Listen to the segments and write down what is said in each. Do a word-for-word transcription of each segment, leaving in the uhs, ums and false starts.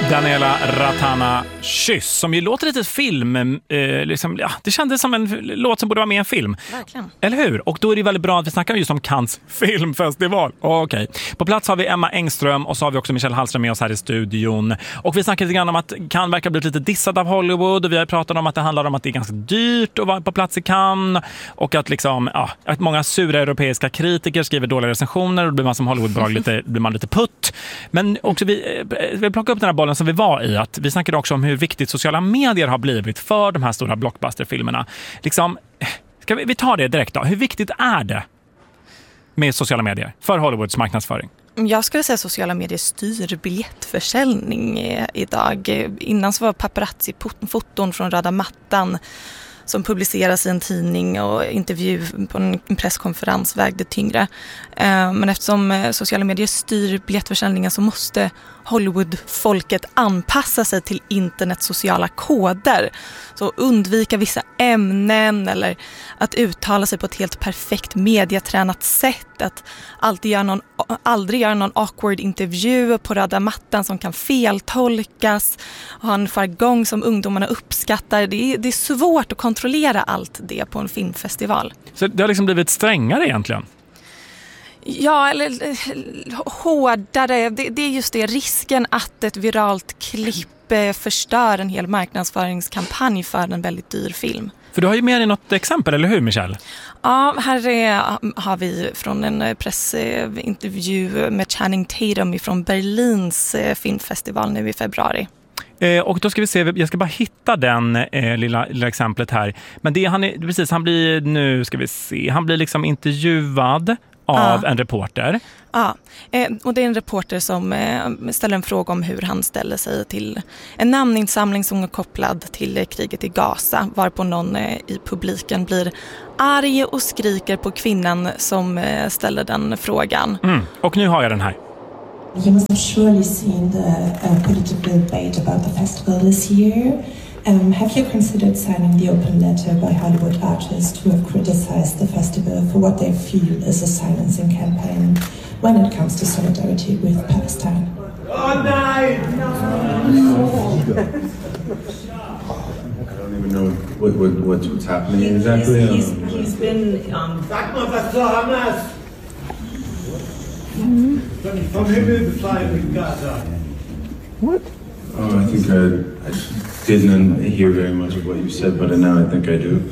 Daniela Ratana, Kyss, som ju låter lite film, eh, liksom, ja, det kändes som en låt som borde vara med i en film. Verkligen. Eller hur? Och då är det väldigt bra att vi snackar just om Cannes filmfestival. Okej. Okay. På plats har vi Emma Engström och så har vi också Michelle Hallström med oss här i studion. Och vi snackar lite grann om att Cannes verkar bli lite dissad av Hollywood, och vi har pratat om att det handlar om att det är ganska dyrt att vara på plats i Cannes, och att, liksom, ja, att många sura europeiska kritiker skriver dåliga recensioner, och då blir man som Hollywoodbolag lite, blir man lite putt. Men också vi, vi plockar upp den här bollen som vi var i, att vi snackade också om hur viktigt sociala medier har blivit för de här stora blockbusterfilmerna. Liksom, ska vi, vi tar det direkt då. Hur viktigt är det med sociala medier för Hollywoods marknadsföring? Jag skulle säga att sociala medier styr biljettförsäljning idag. Innan så var paparazzi-foton från röda mattan som publiceras i en tidning och intervju på en presskonferens vägde tyngre. Men eftersom sociala medier styr biljettförsäljningen så måste Hollywood-folket anpassa sig till internets sociala koder. Så undvika vissa ämnen eller att uttala sig på ett helt perfekt mediatränat sätt. Att alltid göra någon, aldrig göra någon awkward intervju på röda mattan som kan feltolkas. Och ha en jargong som ungdomarna uppskattar. Det är, det är svårt att kontrollera allt det på en filmfestival. Så det har liksom blivit strängare egentligen? Ja, eller hårdare. Det, det är just det, risken att ett viralt klipp förstör en hel marknadsföringskampanj för en väldigt dyr film. För du har ju med dig något exempel, eller hur Michelle? Ja, här är, har vi från en pressintervju med Channing Tatum från Berlins filmfestival nu i februari. Eh, och då ska vi se, jag ska bara hitta den eh, lilla, lilla exemplet här. Men det han är, precis, han blir nu ska vi se, han blir liksom intervjuad av ja. en reporter. Ja, eh, och det är en reporter som eh, ställer en fråga om hur han ställer sig till en namninsamling som är kopplad till eh, kriget i Gaza, varpå någon eh, i publiken blir arg och skriker på kvinnan som eh, ställer den frågan. Mm. Och nu har jag den här. You must have surely seen the uh, political debate about the festival this year. Um, have you considered signing the open letter by Hollywood artists who have criticized the festival for what they feel is a silencing campaign when it comes to solidarity with Palestine? Oh, no! No! I don't even know what, what, what's, what's happening he, exactly. He's, he's, he's been... Um, Mm. What? Oh, I think I, I didn't hear very much of what you said, but now I think I do.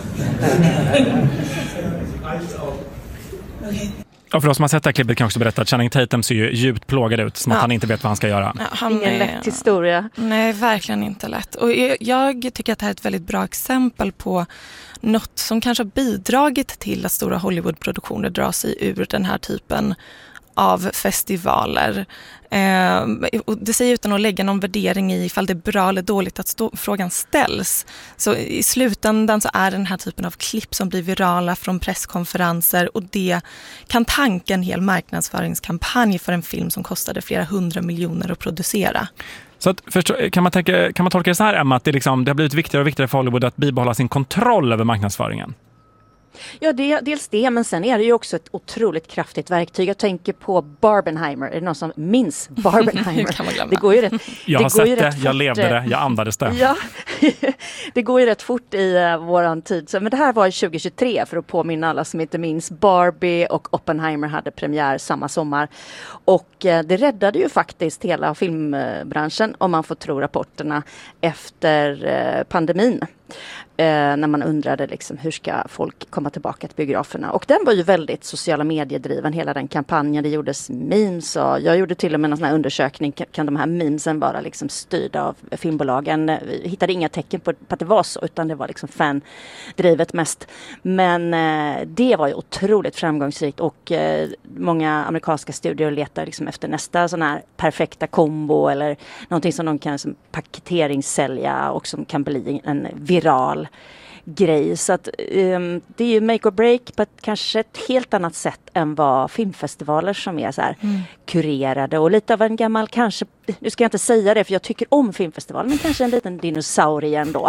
Okay. Och för oss som har sett det här klippet kan jag också berätta att Channing Tatum ser ju djupt plågad ut, som att ja. han inte vet vad han ska göra. Ja, han Ingen är, lätt historia. Nej, verkligen inte lätt. Och jag, jag tycker att det här är ett väldigt bra exempel på något som kanske har bidragit till att stora Hollywoodproduktioner drar sig ur den här typen av festivaler. Eh, och det säger utan att lägga någon värdering i ifall det är bra eller dåligt att stå, frågan ställs. Så i slutändan så är den här typen av klipp som blir virala från presskonferenser, och det kan tanka en hel marknadsföringskampanj för en film som kostade flera hundra miljoner att producera. Så att, förstå, kan, man tänka, kan man tolka det så här, Emma, att det, liksom, det har blivit viktigare och viktigare för Hollywood att bibehålla sin kontroll över marknadsföringen? Ja, det, dels det, men sen är det ju också ett otroligt kraftigt verktyg. Jag tänker på Barbenheimer. Är det någon som minns Barbenheimer? Det går ju rätt, jag har det går sett det, fort. jag levde det, jag andades det. Ja, det går ju rätt fort i uh, våran tid. Så, men det här var tjugo tjugotre, för att påminna alla som inte minns. Barbie och Oppenheimer hade premiär samma sommar. Och uh, det räddade ju faktiskt hela filmbranschen, om man får tro rapporterna, efter uh, pandemin. Eh, när man undrade liksom, hur ska folk komma tillbaka till biograferna. Och den var ju väldigt sociala mediedriven, hela den kampanjen. Det gjordes memes, och jag gjorde till och med en sån här undersökning. Kan, kan de här memesen vara liksom styrda av filmbolagen? Vi hittade inga tecken på, på att det var så, utan det var liksom fan-drivet mest. Men eh, det var ju otroligt framgångsrikt, och eh, många amerikanska studier letar liksom efter nästa sån här perfekta kombo, eller någonting som de kan som paketeringssälja och som kan bli en viral grej. Så att um, det är ju make or break på ett kanske ett helt annat sätt än vad filmfestivaler som är så här mm. kurerade och lite av en gammal, kanske, nu ska jag inte säga det för jag tycker om filmfestivaler, men kanske en liten dinosaurie ändå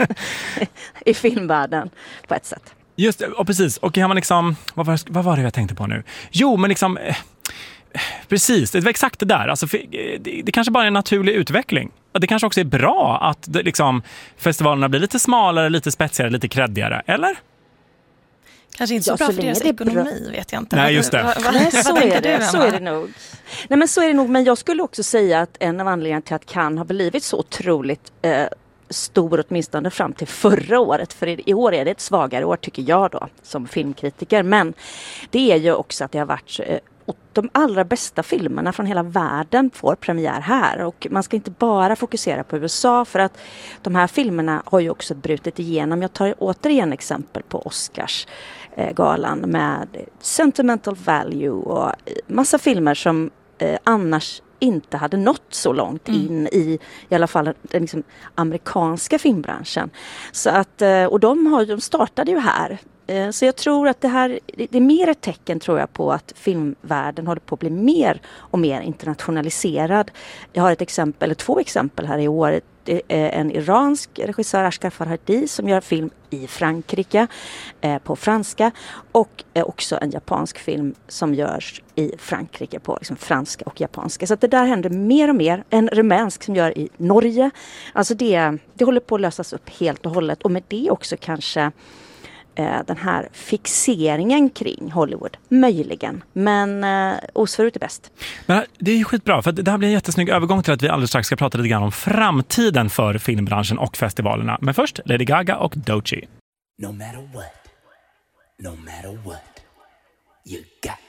i filmvärlden på ett sätt. Just och precis, och kan man liksom, vad var, vad var det jag tänkte på nu? Jo, men liksom precis, det var exakt det där. Alltså, det, det kanske bara är en naturlig utveckling. Det kanske också är bra att det, liksom, festivalerna blir lite smalare, lite spetsigare, lite kreddigare, eller? Kanske inte så Ja, bra så för deras länge det är ekonomi, bra. vet jag inte. Nej, just det. Vad, vad, Nej, vad så, tänker är det, du, så Emma? är det nog. Nej, men så är det nog. Men jag skulle också säga att en av anledningarna till att Cannes har blivit så otroligt eh, stor, åtminstone fram till förra året. För i, i år är det ett svagare år, tycker jag då, som filmkritiker. Men det är ju också att det har varit eh, de allra bästa filmerna från hela världen får premiär här. Och man ska inte bara fokusera på U S A, för att de här filmerna har ju också brutit igenom. Jag tar återigen exempel på Oscars eh, galan med Sentimental Value och massa filmer som eh, annars inte hade nått så långt Mm. in i i alla fall den liksom, amerikanska filmbranschen. Så att, eh, och de, har, de startade ju här. Eh, Så jag tror att det här det är mer ett tecken, tror jag, på att filmvärlden håller på att bli mer och mer internationaliserad. Jag har ett exempel, eller två exempel här i år. Det är en iransk regissör, Ashghar Farhadi, som gör film i Frankrike eh, på franska, och eh, också en japansk film som görs i Frankrike på liksom, franska och japanska. Så att det där händer mer och mer. En rumänsk som gör i Norge. Alltså det, det håller på att lösas upp helt och hållet, och med det också kanske den här fixeringen kring Hollywood, möjligen. Men eh, osförut är bäst. Men det är ju skitbra, för det här blir en jättesnygg övergång till att vi alldeles strax ska prata lite grann om framtiden för filmbranschen och festivalerna. Men först Lady Gaga och Doechii. No matter what, no matter what, you got